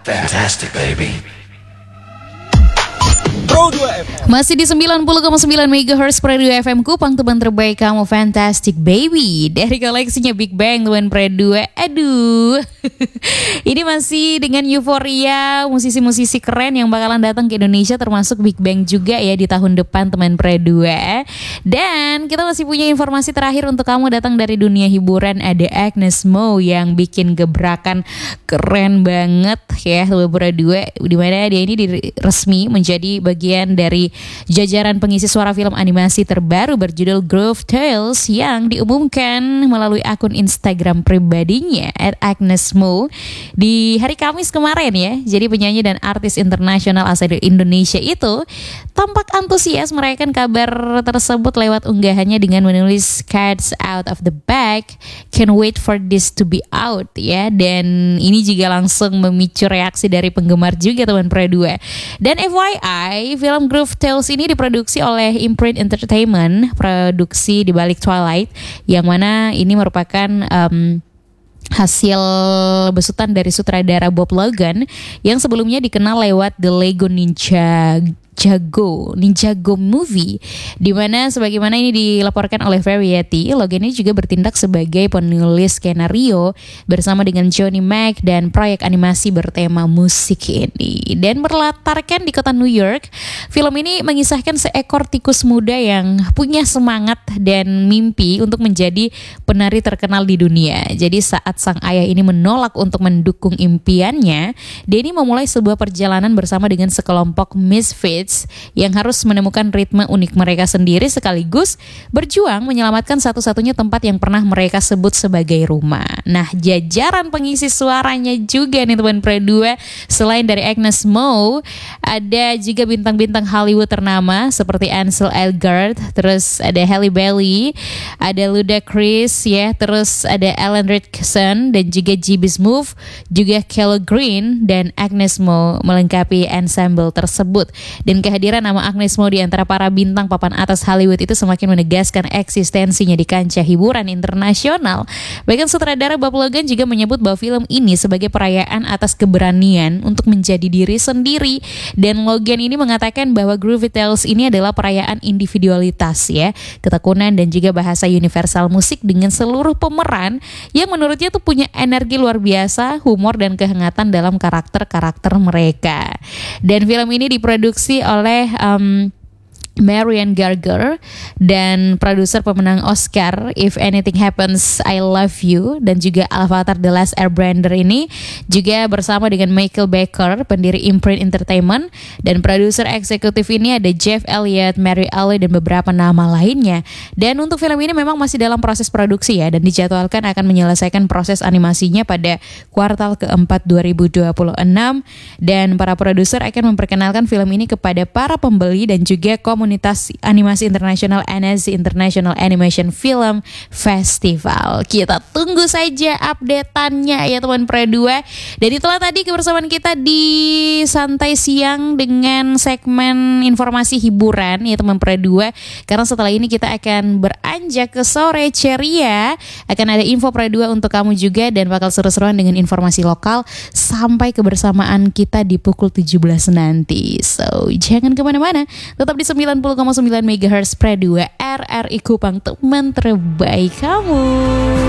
Fantastic, baby. Masih di 90,9 MHz Radio FM Kupang, teman terbaik kamu, Fantastic Baby, dari koleksinya Big Bang teman Pre 2. Aduh. Ini masih dengan euforia musisi-musisi keren yang bakalan datang ke Indonesia, termasuk Big Bang juga ya di tahun depan teman Pre 2. Dan kita masih punya informasi terakhir untuk kamu datang dari dunia hiburan. Ada Agnes Mo yang bikin gebrakan keren banget ya teman Pre 2, dimana dia ini resmi menjadi bagian dari jajaran pengisi suara film animasi terbaru berjudul Groove Tales yang diumumkan melalui akun Instagram pribadinya @agnesmo di hari Kamis kemarin ya. Jadi penyanyi dan artis internasional asal Indonesia itu tampak antusias merayakan kabar tersebut lewat unggahannya dengan menulis "Cats out of the bag, can't wait for this to be out" ya. Dan ini juga langsung memicu reaksi dari penggemar juga teman Pre 2. Dan FYI, film Groove Tales ini diproduksi oleh Imprint Entertainment, produksi di balik Twilight, yang mana ini merupakan hasil besutan dari sutradara Bob Logan yang sebelumnya dikenal lewat The Lego Ninjago movie, di mana sebagaimana ini dilaporkan oleh Variety, Logan ini juga bertindak sebagai penulis skenario bersama dengan Johnny Mac dan proyek animasi bertema musik ini. Dan berlatarkan di kota New York, film ini mengisahkan seekor tikus muda yang punya semangat dan mimpi untuk menjadi penari terkenal di dunia. Jadi saat sang ayah ini menolak untuk mendukung impiannya, dia ini memulai sebuah perjalanan bersama dengan sekelompok misfits yang harus menemukan ritme unik mereka sendiri sekaligus berjuang menyelamatkan satu-satunya tempat yang pernah mereka sebut sebagai rumah. Nah, jajaran pengisi suaranya juga nih teman Pre 2, selain dari Agnes Mo, ada juga bintang-bintang Hollywood ternama seperti Ansel Elgort, terus ada Halle Bailey, ada Ludacris ya, terus ada Alan Ritchson dan juga J.B. Smoove, juga Kelly Green dan Agnes Mo melengkapi ensemble tersebut. Dan kehadiran nama Agnes Mo di antara para bintang papan atas Hollywood itu semakin menegaskan eksistensinya di kancah hiburan internasional. Bahkan sutradara Bob Logan juga menyebut bahwa film ini sebagai perayaan atas keberanian untuk menjadi diri sendiri. Dan Logan ini mengatakan bahwa Groove Tales ini adalah perayaan individualitas ya, ketekunan dan juga bahasa universal musik dengan seluruh pemeran yang menurutnya tuh punya energi luar biasa, humor dan kehangatan dalam karakter-karakter mereka. Dan film ini diproduksi oleh Marian Garger dan produser pemenang Oscar If Anything Happens I Love You dan juga Avatar The Last Airbender ini juga bersama dengan Michael Baker, pendiri Imprint Entertainment, dan produser eksekutif ini ada Jeff Elliott, Mary Alley dan beberapa nama lainnya. Dan untuk film ini memang masih dalam proses produksi ya, dan dijadwalkan akan menyelesaikan proses animasinya pada kuartal keempat 2026, dan para produser akan memperkenalkan film ini kepada para pembeli dan juga komunitas animasi internasional NSC International Animation Film Festival. Kita tunggu saja update-annya ya teman Pre 2. Dan itulah tadi kebersamaan kita di Santai Siang dengan segmen informasi hiburan ya teman Pre 2. Karena setelah ini kita akan beranjak ke sore ceria. Akan ada info Pre 2 untuk kamu juga dan bakal seru-seruan dengan informasi lokal sampai kebersamaan kita di pukul 17 nanti. So, jangan kemana-mana. Tetap di 90,9 MHz Pre 2 RRI Kupang, teman terbaik kamu.